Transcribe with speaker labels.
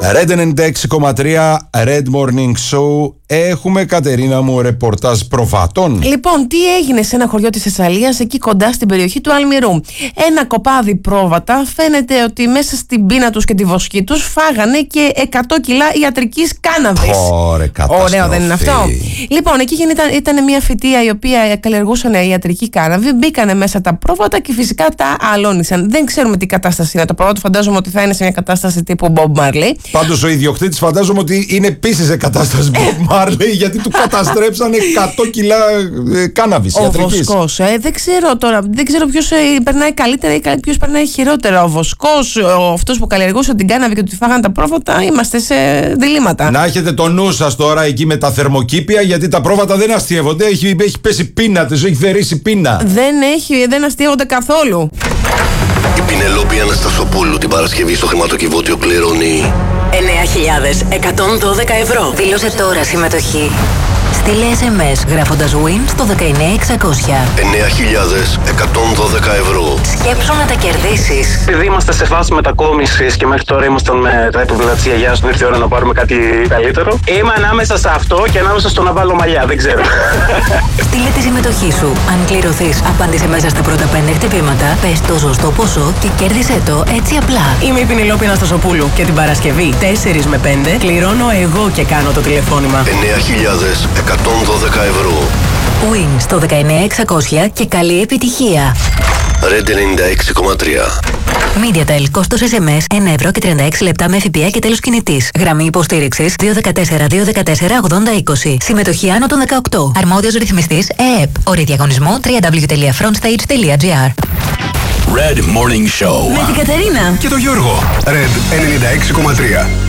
Speaker 1: Red 96,3 Red Morning Show. Έχουμε, Κατερίνα μου, ρεπορτάζ προβατών.
Speaker 2: Λοιπόν, τι έγινε σε ένα χωριό της Θεσσαλίας, εκεί κοντά στην περιοχή του Αλμυρού? Ένα κοπάδι πρόβατα φαίνεται ότι μέσα στην πείνα τους και τη βοσκή τους φάγανε και 100 κιλά ιατρικής κάναβης.
Speaker 1: Ωραία, καταστροφή.
Speaker 2: Ωραίο, δεν είναι αυτό? Λοιπόν, εκεί ήταν μια φυτεία η οποία καλλιεργούσαν ιατρική κάναβη. Μπήκανε μέσα τα πρόβατα και φυσικά τα αλώνησαν. Δεν ξέρουμε τι κατάσταση είναι το πρόβατο. Φαντάζομαι ότι θα είναι σε μια κατάσταση τύπου Bob Marley.
Speaker 1: Πάντως ο ιδιοκτήτης φαντάζομαι ότι είναι επίσης σε κατάσταση Bob Marley, γιατί του καταστρέψανε 100 κιλά κάναβης ιατρικής.
Speaker 2: Ο βοσκός, δεν ξέρω τώρα, δεν ξέρω ποιος περνάει καλύτερα ή ποιος περνάει χειρότερα. Ο βοσκός, αυτός που καλλιεργούσε την κάναβη και του φάγανε τα πρόβατα, είμαστε σε διλήμματα.
Speaker 1: Να έχετε το νου σας τώρα εκεί με τα θερμοκήπια, γιατί τα πρόβατα δεν αστείευονται. Έχει πέσει πείνα της, έχει θερήσει πείνα.
Speaker 2: Δεν αστείευονται καθόλου.
Speaker 3: Η Πινελόπη Αναστασοπούλου την Παρασκευή στο χρηματοκιβώτιο πληρώνει
Speaker 4: 9.112 ευρώ. Δήλωσε τώρα συμμετοχή. Στείλε SMS γράφοντας WIN στο 19600.
Speaker 3: 9.112 ευρώ.
Speaker 4: Σκέψου να τα κερδίσεις.
Speaker 5: Επειδή είμαστε σε φάση μετακόμισης και μέχρι τώρα ήμασταν με τα έπιπλα της γιαγιάς του, ήρθε η ώρα να πάρουμε κάτι καλύτερο. Είμαι ανάμεσα σε αυτό και ανάμεσα στο να βάλω μαλλιά, δεν ξέρω.
Speaker 4: Στείλε τη συμμετοχή σου. Αν κληρωθείς, απάντησε μέσα στα πρώτα 5 χτυπήματα, πες το σωστό ποσό και κέρδισε το έτσι απλά.
Speaker 6: Είμαι η Πινελόπη Αναστασοπούλου και την Παρασκευή 4 με 5 κληρώνω εγώ και κάνω το τηλεφώνημα.
Speaker 3: 9.112 ευρώ.
Speaker 4: WIN στο 19600 και καλή επιτυχία.
Speaker 3: Red 96,3.
Speaker 4: MediaTel, κόστος SMS 1 ευρώ και 36 λεπτά με ΦΠΑ και τέλος κινητής. Γραμμή υποστήριξης 214-214-8020. Συμμετοχή άνω των 18. Αρμόδιος ρυθμιστής ΕΕΠ. Όροι διαγωνισμού www.frontstage.gr.
Speaker 7: Red Morning Show
Speaker 6: Με την Κατερίνα
Speaker 7: και τον Γιώργο.
Speaker 8: Red 96,3.